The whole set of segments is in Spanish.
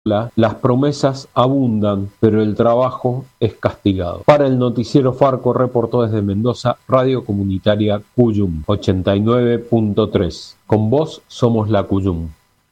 Las promesas abundan, pero el trabajo es castigado. Para el noticiero Farco reportó desde Mendoza Radio Comunitaria Cuyum 89.3. Con vos somos la Cuyum.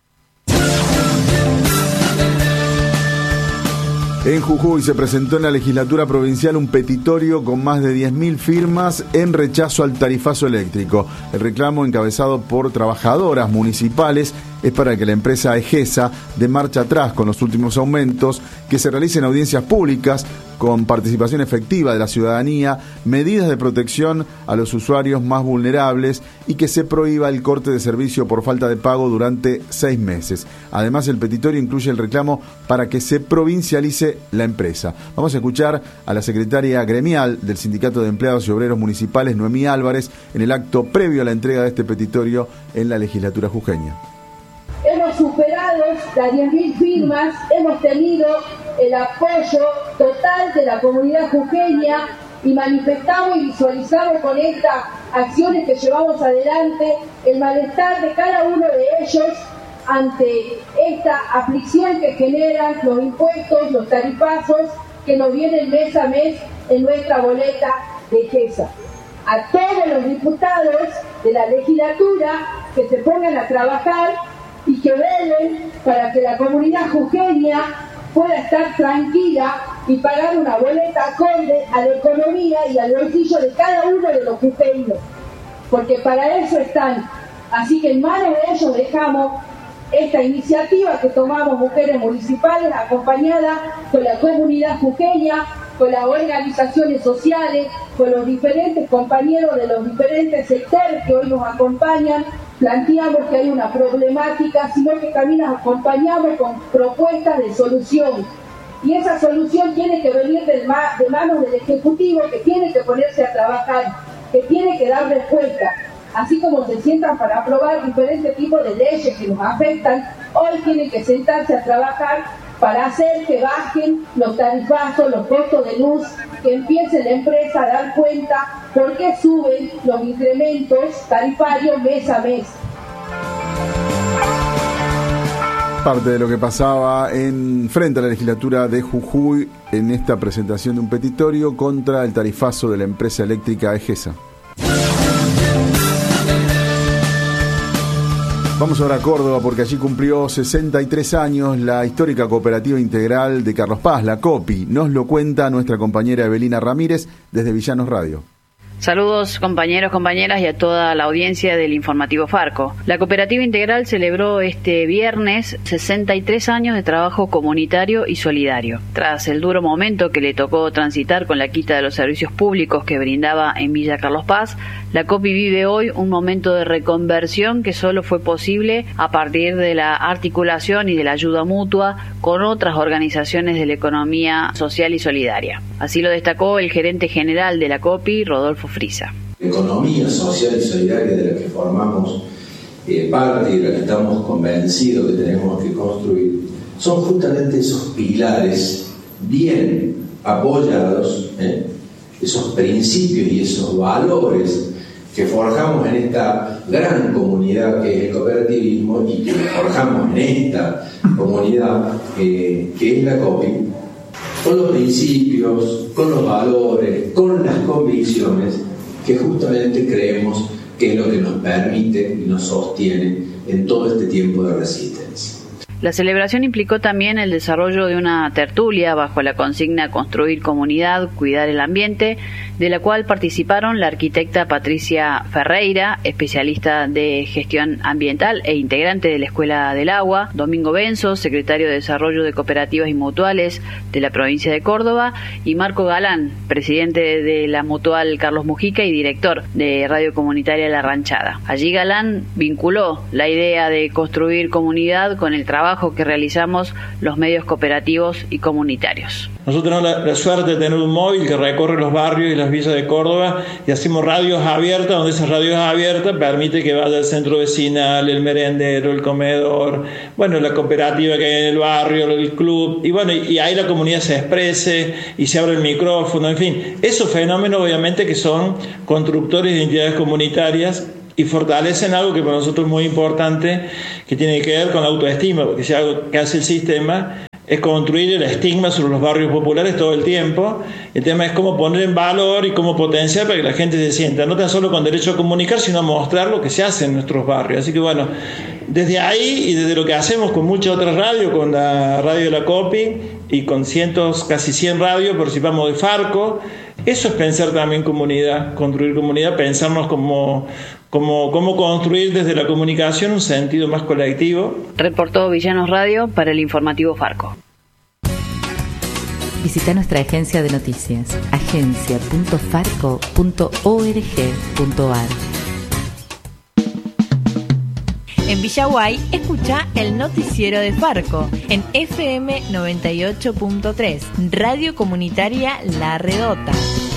En Jujuy se presentó en la legislatura provincial un petitorio con más de 10.000 firmas en rechazo al tarifazo eléctrico. El reclamo, encabezado por trabajadoras municipales, es para que la empresa Egesa dé marcha atrás con los últimos aumentos, que se realicen audiencias públicas con participación efectiva de la ciudadanía, medidas de protección a los usuarios más vulnerables y que se prohíba el corte de servicio por falta de pago durante 6 meses. Además, el petitorio incluye el reclamo para que se provincialice la empresa. Vamos a escuchar a la secretaria gremial del Sindicato de Empleados y Obreros Municipales, Noemí Álvarez, en el acto previo a la entrega de este petitorio en la legislatura jujeña. Hemos superado las 10.000 firmas, hemos tenido el apoyo total de la comunidad jujeña y manifestamos y visualizamos con estas acciones que llevamos adelante el malestar de cada uno de ellos ante esta aflicción que generan los impuestos, los tarifazos que nos vienen mes a mes en nuestra boleta de Egesa. A todos los diputados de la legislatura que se pongan a trabajar y que velen para que la comunidad jujeña pueda estar tranquila y pagar una boleta acorde a la economía y al bolsillo de cada uno de los jujeños, porque para eso están. Así que en manos de ellos dejamos esta iniciativa que tomamos mujeres municipales, acompañada con la comunidad jujeña, con las organizaciones sociales, con los diferentes compañeros de los diferentes sectores que hoy nos acompañan. Planteamos que hay una problemática, sino que también nos acompañamos con propuestas de solución. Y esa solución tiene que venir de manos del Ejecutivo, que tiene que ponerse a trabajar, que tiene que dar respuesta. Así como se sientan para aprobar diferentes tipos de leyes que nos afectan, hoy tienen que sentarse a trabajar para hacer que bajen los tarifazos, los costos de luz, que empiece la empresa a dar cuenta por qué suben los incrementos tarifarios mes a mes. Parte de lo que pasaba frente a la legislatura de Jujuy en esta presentación de un petitorio contra el tarifazo de la empresa eléctrica Egesa. Vamos ahora a Córdoba porque allí cumplió 63 años la histórica Cooperativa Integral de Carlos Paz, la COPI. Nos lo cuenta nuestra compañera Evelina Ramírez desde Villanos Radio. Saludos compañeros, compañeras y a toda la audiencia del informativo Farco. La Cooperativa Integral celebró este viernes 63 años de trabajo comunitario y solidario. Tras el duro momento que le tocó transitar con la quita de los servicios públicos que brindaba en Villa Carlos Paz, la COPI vive hoy un momento de reconversión que solo fue posible a partir de la articulación y de la ayuda mutua con otras organizaciones de la economía social y solidaria. Así lo destacó el gerente general de la COPI, Rodolfo Frisa. La economía social y solidaria de la que formamos parte y de la que estamos convencidos que tenemos que construir son justamente esos pilares bien apoyados, esos principios y esos valores que forjamos en esta gran comunidad que es el cooperativismo y que forjamos en esta comunidad que es la COPI, con los principios, con los valores, con las convicciones que justamente creemos que es lo que nos permite y nos sostiene en todo este tiempo de resistencia. La celebración implicó también el desarrollo de una tertulia bajo la consigna Construir comunidad, cuidar el ambiente, de la cual participaron la arquitecta Patricia Ferreira, especialista de gestión ambiental e integrante de la Escuela del Agua, Domingo Benzo, secretario de Desarrollo de Cooperativas y Mutuales de la provincia de Córdoba, y Marco Galán, presidente de la Mutual Carlos Mujica y director de Radio Comunitaria La Ranchada. Allí Galán vinculó la idea de construir comunidad con el trabajo que realizamos los medios cooperativos y comunitarios. Nosotros tenemos la suerte de tener un móvil que recorre los barrios y las villas de Córdoba y hacemos radios abiertas, donde esas radios abiertas permite que vaya el centro vecinal, el merendero, el comedor, bueno, la cooperativa que hay en el barrio, el club, y bueno, y ahí la comunidad se exprese y se abre el micrófono, en fin, esos fenómenos obviamente que son constructores de identidades comunitarias y fortalecen algo que para nosotros es muy importante, que tiene que ver con la autoestima, porque si algo que hace el sistema es construir el estigma sobre los barrios populares todo el tiempo. El tema es cómo poner en valor y cómo potenciar para que la gente se sienta, no tan solo con derecho a comunicar, sino a mostrar lo que se hace en nuestros barrios. Así que bueno, desde ahí y desde lo que hacemos con muchas otras radios, con la radio de la COPI y con casi 100 radios, participamos de Farco. Eso es pensar también comunidad, construir comunidad, pensarnos cómo construir desde la comunicación un sentido más colectivo. Reportó Villanos Radio para el informativo Farco. Visita nuestra agencia de noticias, agencia.farco.org.ar. En Villaguay, escucha el noticiero de Farco en FM 98.3, Radio Comunitaria La Redota.